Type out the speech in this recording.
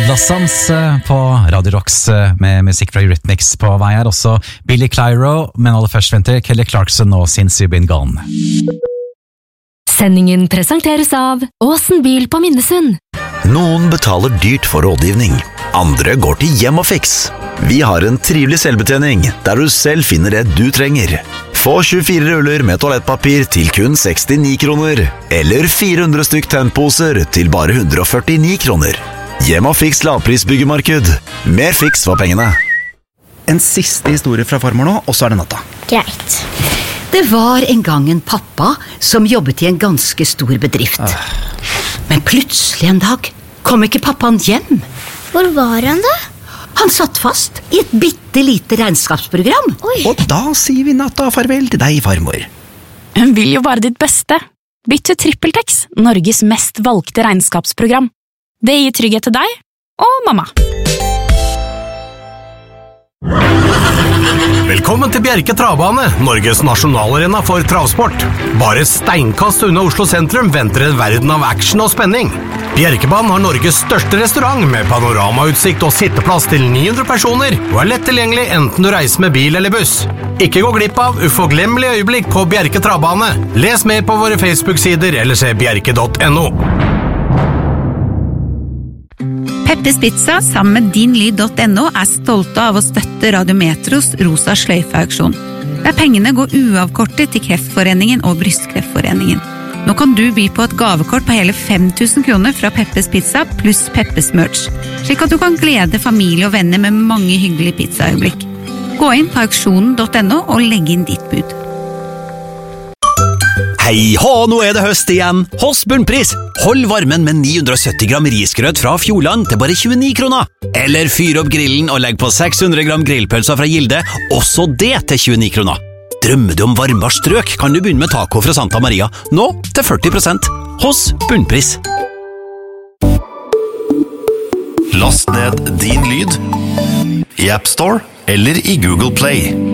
Blossoms på Radio Rocks med musikk fra Eurythmics på vei her. Også Billy Clyro, men aller først venter Kelly Clarkson og Since You've Been Gone. Sendingen presenteres av Åsen bil på Minnesund. Noen betaler dyrt for rådgivning. Andre går til Hjem og Fix. Vi har en trivelig selvbetjening, der du selv finner det du trenger. Få 24 ruller med toalettpapir til kun 69 kroner, eller 400 stykk tennposer til bare 149 kroner. Hjem og Fix lavprisbyggemarked. Mer fiks for pengene. En siste historie fra farmor nå, og så det natta. Greit. Det var en gang en pappa som jobbet i en ganske stor bedrift. Men plutselig en dag kom ikke pappaen hjem. Hvor var han da? Han satt fast i et bittelite regnskapsprogram. Oi. Og da sier vi natta farvel til deg, farmor. Hun vil jo bare ditt beste. Bytt til TrippelTex, Norges mest valgte regnskapsprogram. Det gir trygghet til deg og mamma. Velkommen til Bjerke Travbane, Norges nasjonalarena for travsport. Bare steinkast unna Oslo sentrum venter en verden av action og spenning. Bjerkebanen har Norges største restaurant med panoramautsikt og sitteplass til 900 personer, og er lett tilgjengelig enten du reiser med bil eller buss. Ikke gå glipp av uforglemmelige øyeblikk på Bjerke Travbane. Les mer på våre Facebook-sider eller se bjerke.no. Peppes Pizza sammen med dinlyd.no er stolte av å støtte Radiometros Rosa Sløyfe-auksjon, der pengene går uavkortet til Kreftforeningen og Brystkreftforeningen. Nå kan du by på et gavekort på hele 5000 kroner fra Peppes Pizza pluss Peppes Merch, slik at du kan glede familie og venner med mange hyggelige pizzaøyeblikk. Gå inn på auksjonen.no og legg inn ditt bud. Hei hå, nå er det høst igjen. Hos Bunnpris. Hold varmen med 970 gram risgrøt fra Fjordland til bare 29 kroner. Eller fyr opp grillen og legg på 600 gram grillpølser fra Gilde, også det til 29 kroner. Drømmer du om varmere strøk, kan du begynne med taco fra Santa Maria, nå til 40%, hos Bunnpris. Last ned Din Lyd i App Store eller i Google Play.